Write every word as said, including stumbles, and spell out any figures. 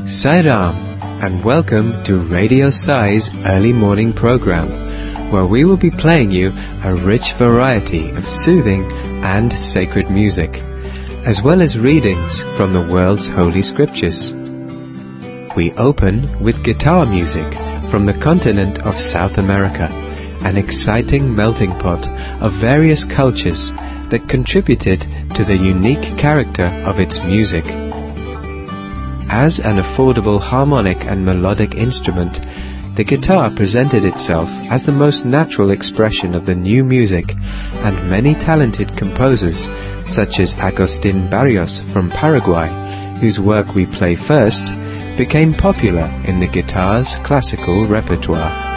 Sai Ram, and welcome to Radio Sai's early morning program, where we will be playing you a rich variety of soothing and sacred music, as well as readings from the world's holy scriptures. We open with guitar music from the continent of South America, an exciting melting pot of various cultures that contributed to the unique character of its music. As an affordable harmonic and melodic instrument, the guitar presented itself as the most natural expression of the new music, and many talented composers, such as Agustin Barrios from Paraguay, whose work we play first, became popular in the guitar's classical repertoire.